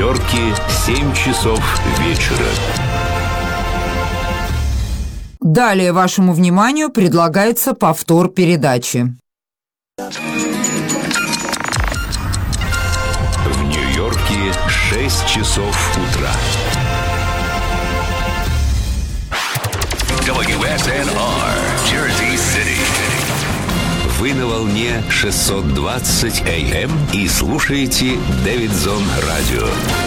Нью-Йорке 7 часов вечера. Далее вашему вниманию предлагается повтор передачи. В Нью-Йорке 6 часов утра. WSNR, Jersey City. Вы на волне 620 AM и слушаете Дэвидсон Радио.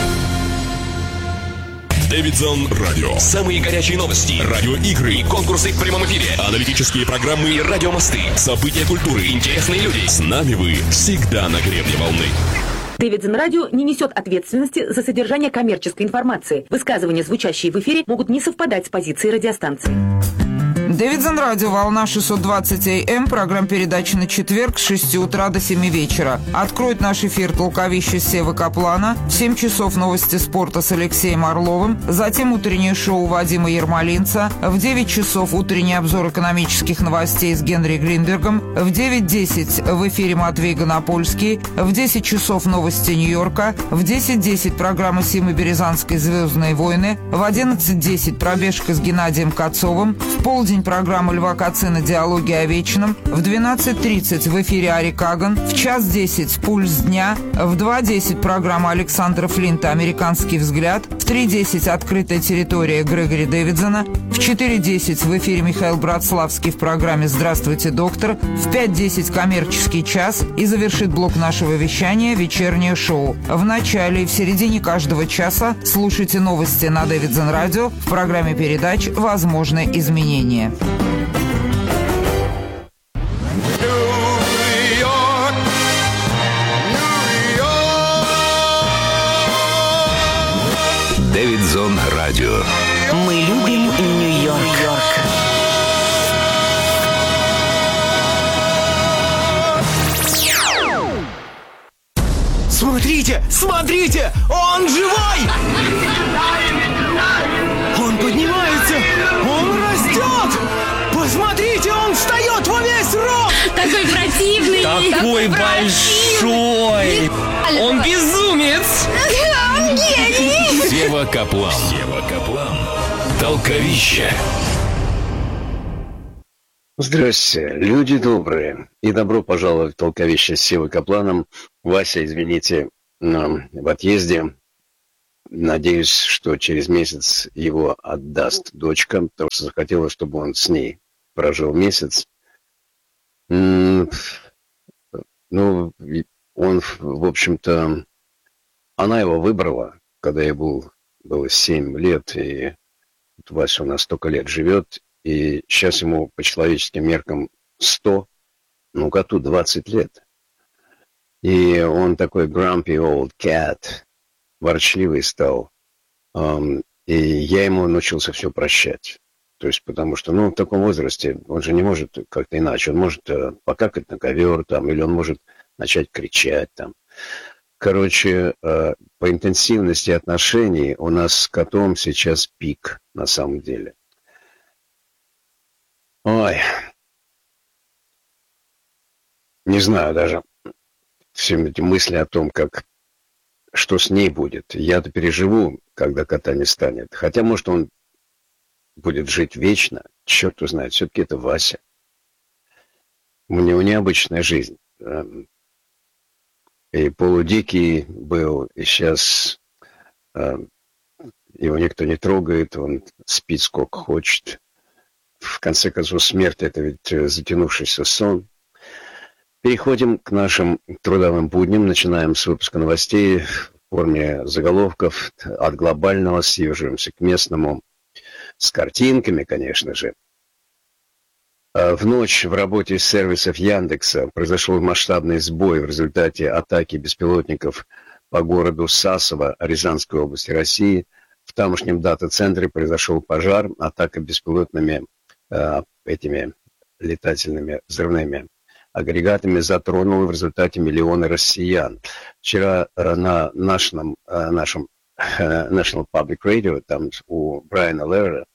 Дэвидсон Радио. Самые горячие новости, радиоигры, конкурсы в прямом эфире, аналитические программы и радиомосты, события культуры, интересные люди. С нами вы всегда на гребне волны. Дэвидсон Радио не несет ответственности за содержание коммерческой информации. Высказывания, звучащие в эфире, могут не совпадать с позицией радиостанции. Дэвидсон Радио, волна 620 АМ, программа передачи на четверг с 6 утра до 7 вечера. Откроет наш эфир толковище Севы Каплана, в 7 часов новости спорта с Алексеем Орловым, затем утреннее шоу Вадима Ермолинца, в 9 часов утренний обзор экономических новостей с Генри Гринбергом, в 9:10 в эфире Матвей Гонопольский, в 10 часов новости Нью-Йорка, в 10:10 программа Симы Березанской «Звездные войны», в 11:10 пробежка с Геннадием Кацовым, в полдень программа Льва Кацина «Диалоги о вечном», в 12:30 в эфире Ари Каган, в 1:10 «Пульс дня», в 2:10 программа Александра Флинта «Американский взгляд», в 3:10 «Открытая территория» Грегори Дэвидсона, в 4:10 в эфире Михаил Братславский в программе «Здравствуйте, доктор», в 5:10 «Коммерческий час» и завершит блок нашего вещания «Вечернее шоу». В начале и в середине каждого часа слушайте новости на Дэвидсон Радио в программе передач «Возможны изменения». Дэвидсон Радио. Мы любим Нью-Йорк. Смотрите, смотрите, он живой! Он поднимается, он растет! Посмотрите, он встает во весь рост! Такой противный! Такой большой! Он безумец! Он гений! Сева Каплан. Сева Каплан. Толковище. Здрасте, люди добрые, и добро пожаловать в толковище с Севой Капланом. Вася, извините, в отъезде. Надеюсь, что через месяц его отдаст дочка, потому что захотела, чтобы он с ней прожил месяц. Ну, он, в общем-то, она его выбрала, когда ей было 7 лет, и Вася у нас столько лет живет, и сейчас ему по человеческим меркам 100, ну, коту 20 лет. И он такой grumpy old cat, ворчливый стал. И я ему научился все прощать. То есть, потому что, в таком возрасте он же не может как-то иначе. Он может покакать на ковер, там, или он может начать кричать, там. Короче, по интенсивности отношений у нас с котом сейчас пик, на самом деле. Ой. Не знаю даже. Все эти мысли о том, что с ней будет. Я-то переживу, когда кота не станет. Хотя, может, он будет жить вечно. Черт его знает. Все-таки это Вася. У него необычная жизнь. И полудикий был, и сейчас его никто не трогает, он спит сколько хочет. В конце концов, смерть — это ведь затянувшийся сон. Переходим к нашим трудовым будням. Начинаем с выпуска новостей в форме заголовков. От глобального съезжаемся к местному. С картинками, конечно же. В ночь в работе сервисов Яндекса произошел масштабный сбой в результате атаки беспилотников по городу Сасово Рязанской области России. В тамошнем дата-центре произошел пожар, атака беспилотными этими летательными взрывными агрегатами затронула в результате миллионы россиян. Вчера на нашем National Public Radio, там у Брайана Лерера,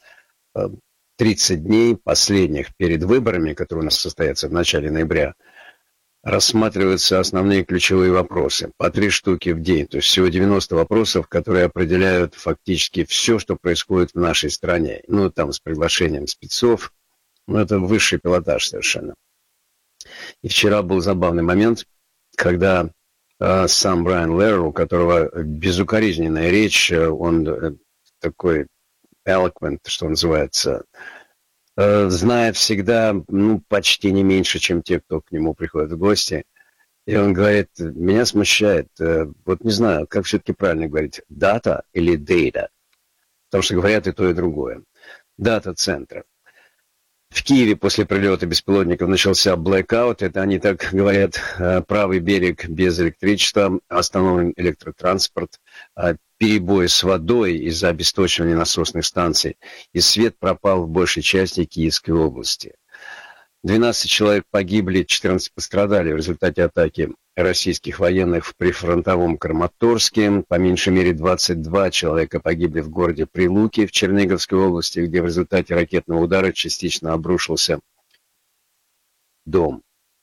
30 дней последних перед выборами, которые у нас состоятся в начале ноября, рассматриваются основные ключевые вопросы. По 3 штуки в день. То есть всего 90 вопросов, которые определяют фактически все, что происходит в нашей стране. Ну, там с приглашением спецов. Ну, это высший пилотаж совершенно. И вчера был забавный момент, когда сам Брайан Лерр, у которого безукоризненная речь, он такой eloquent, что называется, знает всегда, ну, почти не меньше, чем те, кто к нему приходит в гости. И он говорит, меня смущает, вот не знаю, как все-таки правильно говорить, дата или data, потому что говорят и то, и другое. Дата центра. В Киеве после прилета беспилотников начался blackout, это они так говорят, правый берег без электричества, остановлен электротранспорт, перебои с водой из-за обесточивания насосных станций, и свет пропал в большей части Киевской области. 12 человек погибли, 14 пострадали в результате атаки российских военных в прифронтовом Краматорске. По меньшей мере 22 человека погибли в городе Прилуки в Черниговской области, где в результате ракетного удара частично обрушился дом.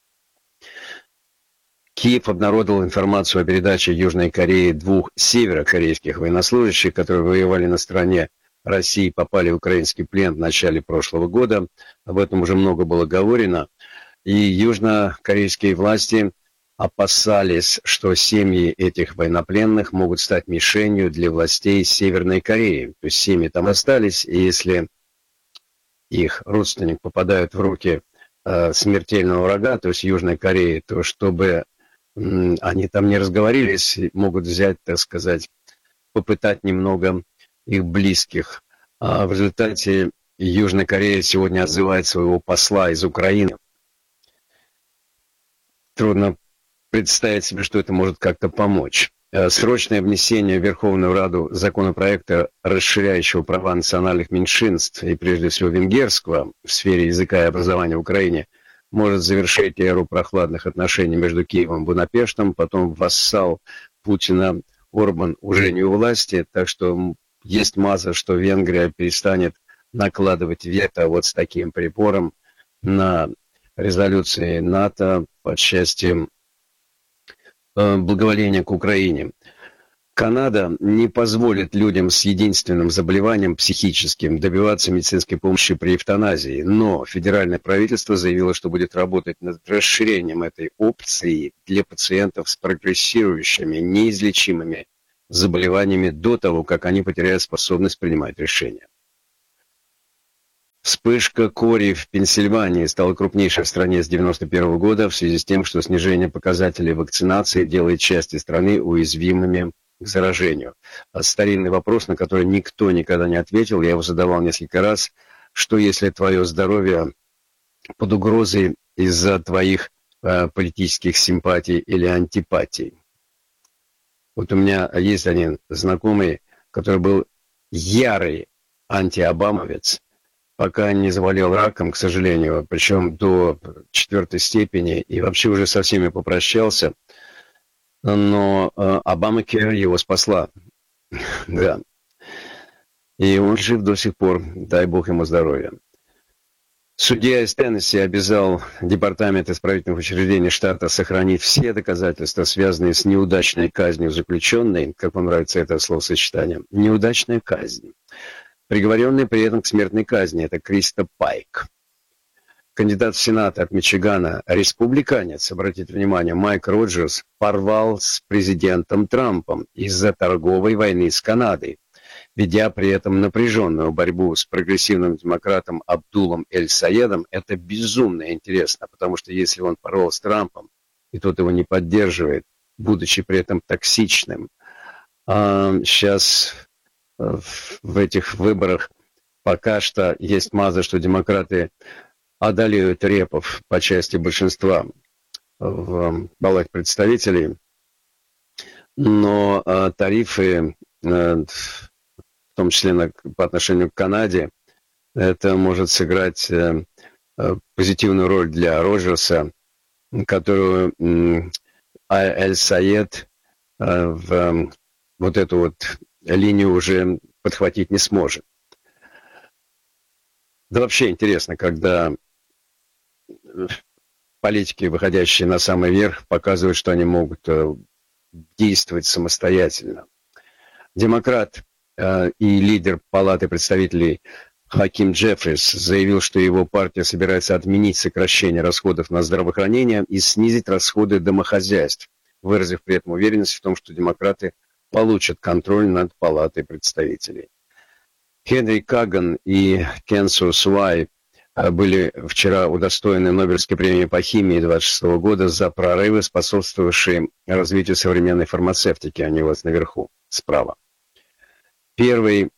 Киев обнародовал информацию о передаче Южной Кореи 2 северокорейских военнослужащих, которые воевали на стороне России, попали в украинский плен в начале прошлого года. Об этом уже много было говорено. И южнокорейские власти опасались, что семьи этих военнопленных могут стать мишенью для властей Северной Кореи. То есть семьи там остались, и если их родственник попадает в руки смертельного врага, то есть Южной Кореи, то чтобы они там не разговорились, могут взять, так сказать, попытать немного их близких. А в результате Южная Корея сегодня отзывает своего посла из Украины. Трудно представить себе, что это может как-то помочь. Срочное внесение в Верховную Раду законопроекта, расширяющего права национальных меньшинств, и прежде всего венгерского, в сфере языка и образования в Украине, может завершить эру прохладных отношений между Киевом и Будапештом. Потом вассал Путина Орбан уже не у власти, так что есть маза, что Венгрия перестанет накладывать вето вот с таким прибором на резолюции НАТО по части благоволения к Украине. Канада не позволит людям с единственным заболеванием психическим добиваться медицинской помощи при эвтаназии, но федеральное правительство заявило, что будет работать над расширением этой опции для пациентов с прогрессирующими, неизлечимыми заболеваниями до того, как они потеряют способность принимать решения. Вспышка кори в Пенсильвании стала крупнейшей в стране с 1991 года в связи с тем, что снижение показателей вакцинации делает части страны уязвимыми к заражению. Старинный вопрос, на который никто никогда не ответил, я его задавал несколько раз, что если твое здоровье под угрозой из-за твоих политических симпатий или антипатий. Вот у меня есть один знакомый, который был ярый антиобамовец, пока не заболел раком, к сожалению, причем до 4 степени, и вообще уже со всеми попрощался. Но Обамакер его спасла. Да. И он жив до сих пор, дай бог ему здоровья. Судья из Теннесси обязал Департамент исправительных учреждений штата сохранить все доказательства, связанные с неудачной казнью заключенной, как вам нравится это словосочетание, неудачная казнь, приговоренный при этом к смертной казни, это Криста Пайк. Кандидат в Сенат от Мичигана, республиканец, обратите внимание, Майк Роджерс, порвал с президентом Трампом из-за торговой войны с Канадой, ведя при этом напряженную борьбу с прогрессивным демократом Абдулом Эль-Саедом. Это безумно интересно, потому что если он порвал с Трампом, и тот его не поддерживает, будучи при этом токсичным, сейчас в этих выборах пока что есть маза, что демократы одолеют репов по части большинства в палате представителей, но тарифы, в том числе по отношению к Канаде, это может сыграть позитивную роль для Роджерса, которую Эль-Саед в вот эту вот линию уже подхватить не сможет. Да вообще интересно, когда политики, выходящие на самый верх, показывают, что они могут действовать самостоятельно. Демократ и лидер Палаты представителей Хаким Джеффрис заявил, что его партия собирается отменить сокращение расходов на здравоохранение и снизить расходы домохозяйств, выразив при этом уверенность в том, что демократы получат контроль над Палатой представителей. Хенри Каган и Кенсу Суай были вчера удостоены Нобелевской премии по химии 26 года за прорывы, способствовавшие развитию современной фармацевтики. Они у вас наверху, справа. Первый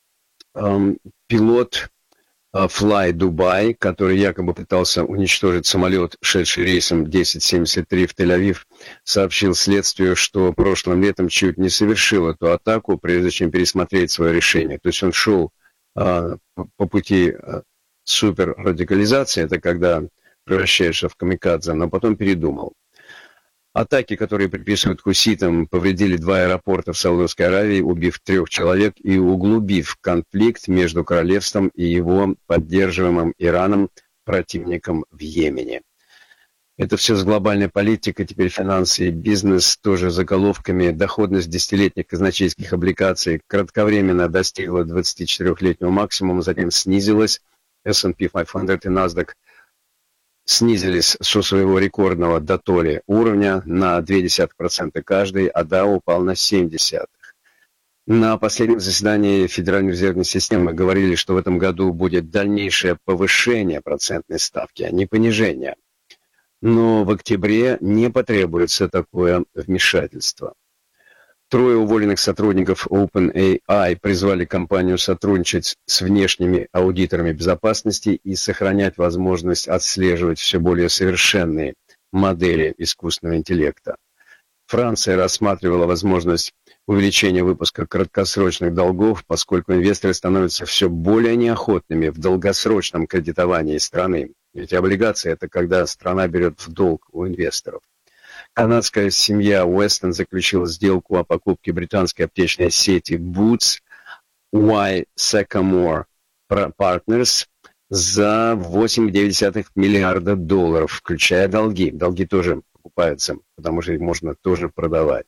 пилот Fly Dubai, который якобы пытался уничтожить самолет, шедший рейсом 1073 в Тель-Авив, сообщил следствию, что прошлым летом чуть не совершил эту атаку, прежде чем пересмотреть свое решение. То есть он шел по пути суперрадикализации, это когда превращаешься в камикадзе, но потом передумал. Атаки, которые приписывают хуситам, повредили 2 аэропорта в Саудовской Аравии, убив 3 человек и углубив конфликт между королевством и его поддерживаемым Ираном противником в Йемене. Это все с глобальной политикой, теперь финансы и бизнес, тоже заголовками. Доходность десятилетних казначейских облигаций кратковременно достигла 24-летнего максимума, затем снизилась. S&P 500 и NASDAQ снизились со своего рекордного до толи уровня на 0,2% каждый, а Dow упал на 0,7%. На последнем заседании Федеральной резервной системы говорили, что в этом году будет дальнейшее повышение процентной ставки, а не понижение. Но в октябре не потребуется такое вмешательство. 3 уволенных сотрудников OpenAI призвали компанию сотрудничать с внешними аудиторами безопасности и сохранять возможность отслеживать все более совершенные модели искусственного интеллекта. Франция рассматривала возможность увеличения выпуска краткосрочных долгов, поскольку инвесторы становятся все более неохотными в долгосрочном кредитовании страны. Ведь облигации – это когда страна берет в долг у инвесторов. Канадская семья Уэстон заключила сделку о покупке британской аптечной сети Boots Y Sycamore Partners за $8,9 миллиарда, включая долги. Долги тоже покупаются, потому что их можно тоже продавать.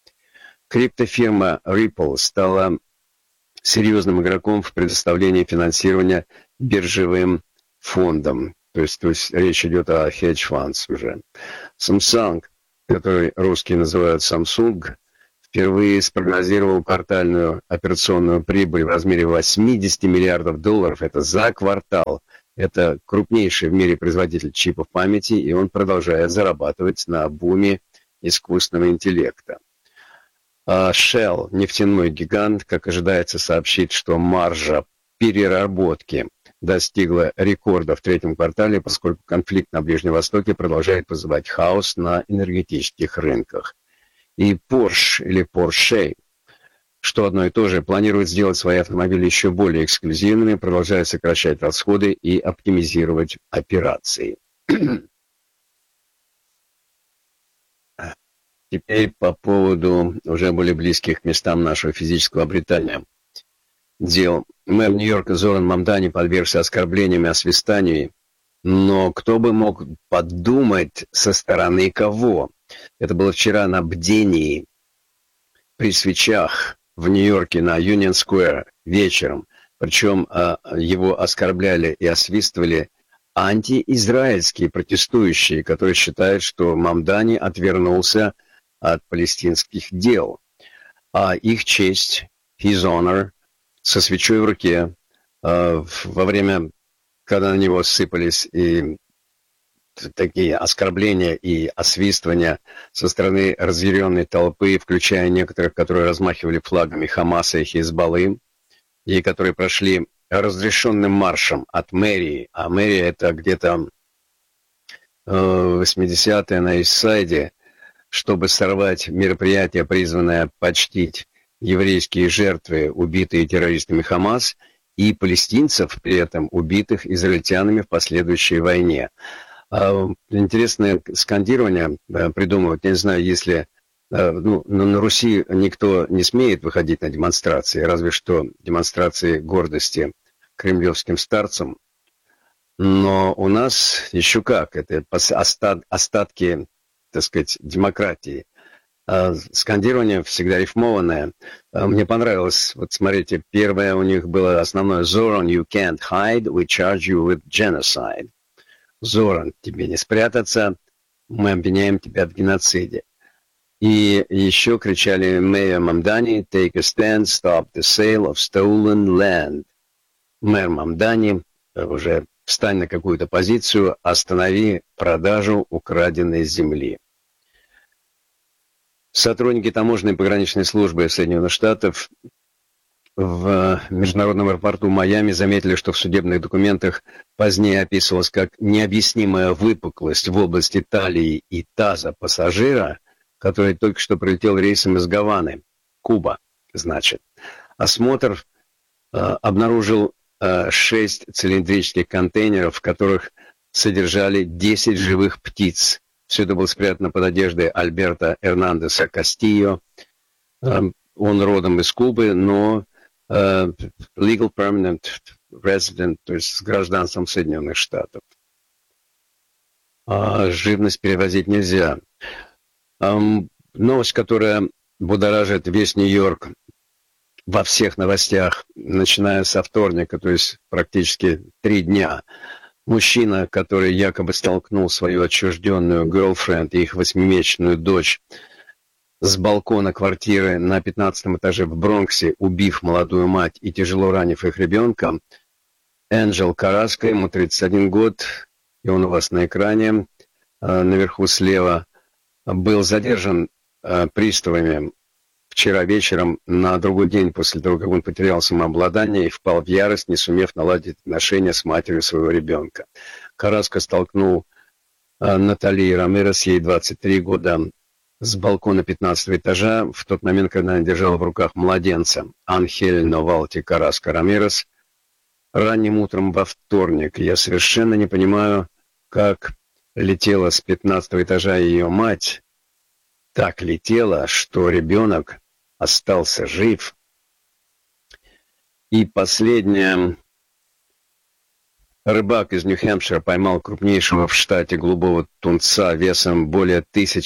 Криптофирма Ripple стала серьезным игроком в предоставлении финансирования биржевым фондам. То есть речь идет о hedge funds уже. Samsung, который русские называют Samsung, впервые спрогнозировал квартальную операционную прибыль в размере $80 миллиардов. Это за квартал. Это крупнейший в мире производитель чипов памяти, и он продолжает зарабатывать на буме искусственного интеллекта. Shell, нефтяной гигант, как ожидается, сообщит, что маржа переработки достигла рекорда в 3-м квартале, поскольку конфликт на Ближнем Востоке продолжает вызывать хаос на энергетических рынках. И Porsche или Porsche, что одно и то же, планирует сделать свои автомобили еще более эксклюзивными, продолжая сокращать расходы и оптимизировать операции. Теперь по поводу уже более близких к местам нашего физического обитания дел. Мэр Нью-Йорка Зоран Мамдани подвергся оскорблениям и освистанию, но кто бы мог подумать, со стороны кого? Это было вчера на бдении при свечах в Нью-Йорке на Union Square вечером. Причем его оскорбляли и освистывали антиизраильские протестующие, которые считают, что Мамдани отвернулся от палестинских дел. А их честь, his honor, со свечой в руке, во время, когда на него сыпались и такие оскорбления и освистывания со стороны разъяренной толпы, включая некоторых, которые размахивали флагами Хамаса и Хизбаллы, и которые прошли разрешенным маршем от мэрии, а мэрия это где-то 80-е на Ист-Сайде, чтобы сорвать мероприятие, призванное почтить еврейские жертвы, убитые террористами Хамас, и палестинцев, при этом убитых израильтянами в последующей войне. Интересное скандирование придумывать. Я не знаю, если на Руси никто не смеет выходить на демонстрации, разве что демонстрации гордости кремлевским старцам. Но у нас еще как, это остатки, так сказать, демократии. Скандирование всегда рифмованное. Мне понравилось, вот смотрите, первое у них было основное Zoran, you can't hide, we charge you with genocide. Зоран, тебе не спрятаться, мы обвиняем тебя в геноциде. И еще кричали Мэйр Мамдани, take a stand, stop the sale of stolen land. Мэр Мамдани, уже встань на какую-то позицию, останови продажу украденной земли. Сотрудники таможенной и пограничной службы Соединенных Штатов в международном аэропорту Майами заметили, что в судебных документах позднее описывалась как необъяснимая выпуклость в области талии и таза пассажира, который только что прилетел рейсом из Гаваны, Куба, значит. Осмотр обнаружил 6 цилиндрических контейнеров, в которых содержали 10 живых птиц. Все это было спрятано под одеждой Альберто Эрнандеса Кастильо. Он родом из Кубы, но legal permanent resident, то есть с гражданством Соединенных Штатов. Живность перевозить нельзя. Новость, которая будоражит весь Нью-Йорк во всех новостях, начиная со вторника, то есть практически 3 дня. Мужчина, который якобы столкнул свою отчужденную girlfriend и их 8-месячную дочь с балкона квартиры на 15 этаже в Бронксе, убив молодую мать и тяжело ранив их ребенка, Энджел Караско, ему 31 год, и он у вас на экране, наверху слева, был задержан приставами вчера вечером на другой день после того, как он потерял самообладание и впал в ярость, не сумев наладить отношения с матерью своего ребенка. Караско столкнул Натали Рамирес, ей 23 года, с балкона 15 этажа в тот момент, когда она держала в руках младенца. Анхель Новалти Караско Рамирес ранним утром во вторник. Я совершенно не понимаю, как летела с 15 этажа ее мать. Так летела, что ребенок остался жив. И последнее. Рыбак из Нью-Хэмпшира поймал крупнейшего в штате голубого тунца весом более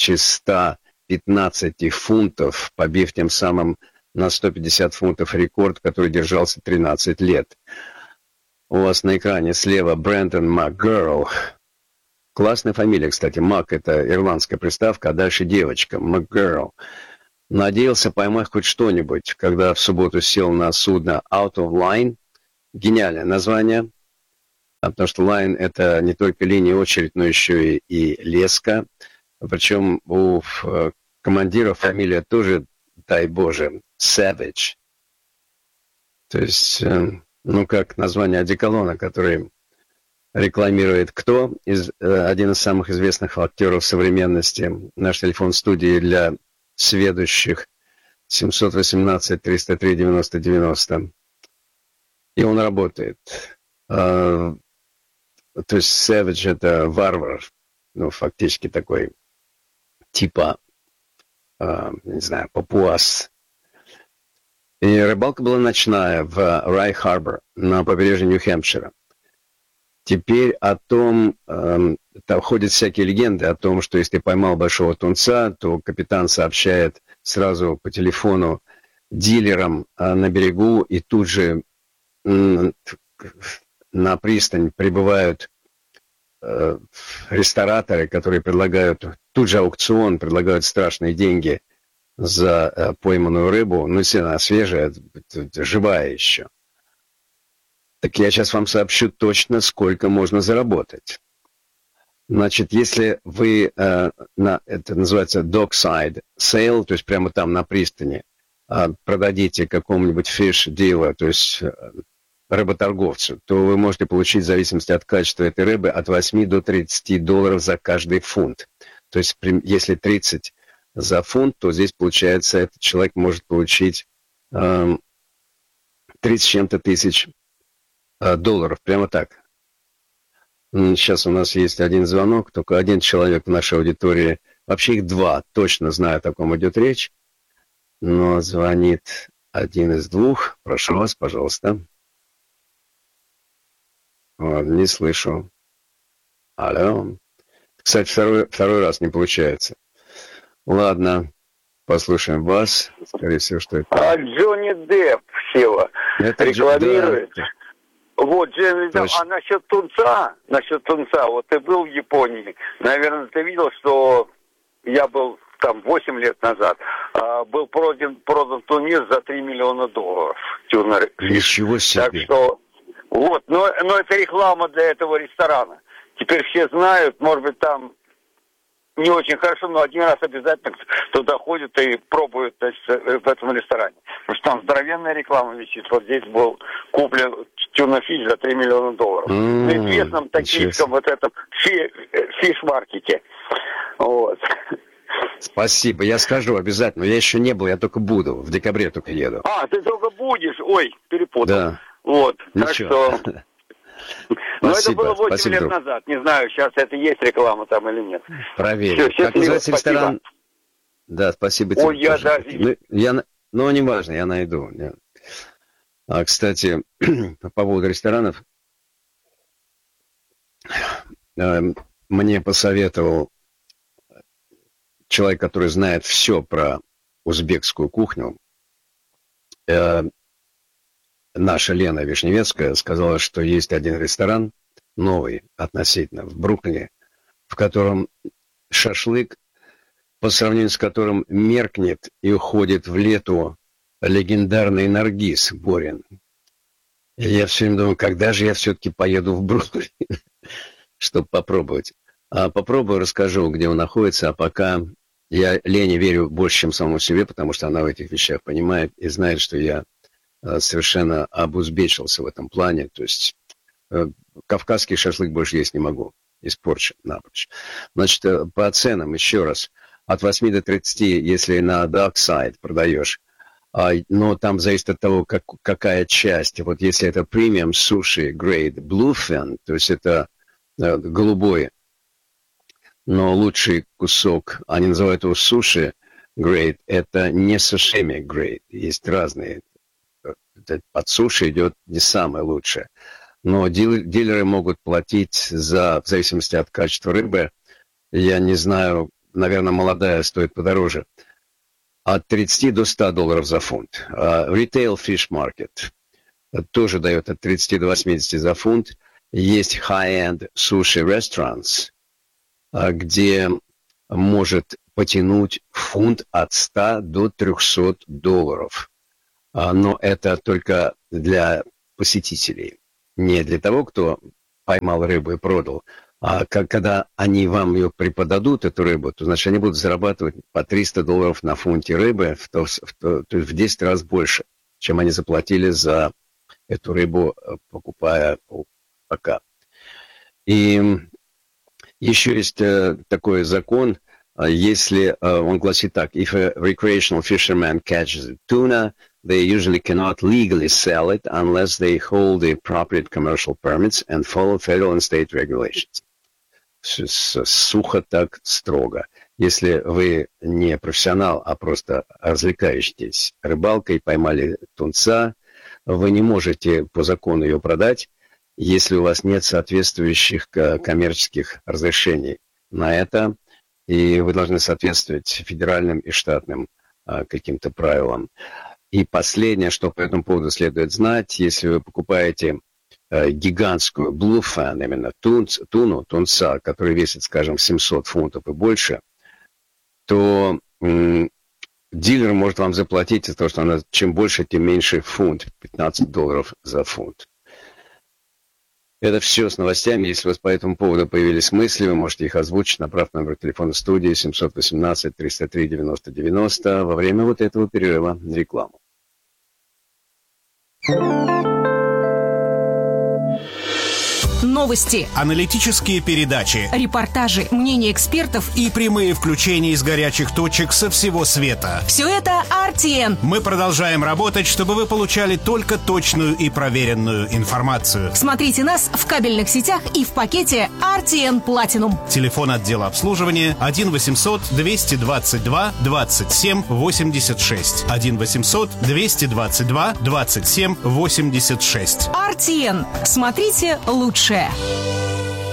1115 фунтов, побив тем самым на 150 фунтов рекорд, который держался 13 лет. У вас на экране слева Брэндон МакГерл. Классная фамилия, кстати. Мак — это ирландская приставка, а дальше девочка. МакГерл. Надеялся поймать хоть что-нибудь, когда в субботу сел на судно Out of Line. Гениальное название. Потому что Line — это не только линия очередь, но еще и леска. Причем у командира фамилия тоже, дай Боже, Savage. То есть, как название одеколона, который рекламирует кто? Один из самых известных актеров современности. Наш телефон студии для сведущих 718-303-90-90. И он работает. То есть Savage — это варвар. Фактически такой типа, не знаю, папуас. И рыбалка была ночная в Рай-Харбор на побережье Нью-Хэмпшира. Теперь о том, там ходят всякие легенды о том, что если ты поймал большого тунца, то капитан сообщает сразу по телефону дилерам на берегу, и тут же на пристань прибывают рестораторы, которые предлагают, тут же аукцион, предлагают страшные деньги за пойманную рыбу, если она свежая, живая еще. Так я сейчас вам сообщу точно, сколько можно заработать. Значит, если вы, это называется dockside sale, то есть прямо там на пристани, продадите какому-нибудь fish dealer, то есть рыботорговцу, то вы можете получить, в зависимости от качества этой рыбы, от 8 до 30 долларов за каждый фунт. То есть если 30 за фунт, то здесь, получается, этот человек может получить 30 с чем-то тысяч долларов, прямо так. Сейчас у нас есть один звонок, только один человек в нашей аудитории, вообще их 2, точно знаю, о ком идет речь, но звонит один из 2. Прошу вас, пожалуйста. Не слышу. Алло. Кстати, второй раз не получается. Ладно, послушаем вас. Скорее всего, что это... Джонни Депп, Сева, рекламирует. Да. Вот, Джонни Депп. А насчет тунца, вот ты был в Японии. Наверное, ты видел, что я был там 8 лет назад. Был продан тунец за $3 миллиона. Ничего себе. Так что, вот, но это реклама для этого ресторана. Теперь все знают, может быть, там не очень хорошо, но один раз обязательно туда ходят и пробуют, значит, в этом ресторане. Потому что там здоровенная реклама висит. Вот здесь был куплен тюна-фиш за $3 миллиона. В известном токийском вот этом фиш-маркете. Вот. Спасибо, я скажу обязательно. Я еще не был, я только буду. В декабре только еду. Ты только будешь? Ой, перепутал. Да. Вот, ничего. Так что... Но это было 8 лет назад. Не знаю, сейчас это есть реклама там или нет. Проверим. Как называется ресторан? Да, спасибо тебе. Ой, я даже... Ну, не важно, я найду. Кстати, по поводу ресторанов. Мне посоветовал человек, который знает все про узбекскую кухню. Наша Лена Вишневецкая сказала, что есть один ресторан, новый относительно, в Бруклине, в котором шашлык, по сравнению с которым меркнет и уходит в лету легендарный Наргиз Борин. И я все время думаю, когда же я все-таки поеду в Бруклин, чтобы попробовать. Попробую, расскажу, где он находится, а пока я Лене верю больше, чем самому себе, потому что она в этих вещах понимает и знает, что я совершенно обузбечился в этом плане. То есть кавказский шашлык больше есть не могу. Испорчен напрочь. Значит, по ценам, еще раз, от 8 до 30, если на Dark Side продаешь. Но там зависит от того, какая часть. Вот если это премиум суши grade bluefin, то есть это голубой, но лучший кусок, они называют его суши grade, это не сашими grade. Есть разные. Под суши идет не самое лучшее. Но дилеры могут платить в зависимости от качества рыбы. Я не знаю, наверное, молодая стоит подороже. От 30 до $100 за фунт. Retail Fish Market тоже дает от 30 до 80 за фунт. Есть high-end sushi restaurants, где может потянуть фунт от 100 до $300. Но это только для посетителей. Не для того, кто поймал рыбу и продал. А когда они вам ее преподадут, эту рыбу, то, значит, они будут зарабатывать по $300 на фунте рыбы, то есть в 10 раз больше, чем они заплатили за эту рыбу, покупая пока. И еще есть такой закон, если он гласит так: if a recreational fisherman catches tuna, they usually cannot legally sell it unless they hold the appropriate commercial permits and follow federal and state regulations. Сухо так, строго. Если вы не профессионал, а просто развлекаетесь рыбалкой, поймали тунца, вы не можете по закону ее продать, если у вас нет соответствующих коммерческих разрешений на это, и вы должны соответствовать федеральным и штатным каким-то правилам. И последнее, что по этому поводу следует знать, если вы покупаете гигантскую bluefin, именно тунца, который весит, скажем, 700 фунтов и больше, то дилер может вам заплатить за то, что она чем больше, тем меньше фунт, $15 за фунт. Это все с новостями. Если у вас по этому поводу появились мысли, вы можете их озвучить, направь номер телефона студии 718-303-90-90 во время вот этого перерыва на рекламу. Новости, аналитические передачи, репортажи, мнения экспертов и прямые включения из горячих точек со всего света. Все это RTN. Мы продолжаем работать, чтобы вы получали только точную и проверенную информацию. Смотрите нас в кабельных сетях и в пакете RTN Platinum. Телефон отдела обслуживания 1 800 222 27 86. 1 800 222 27 86. RTN. Смотрите лучшее.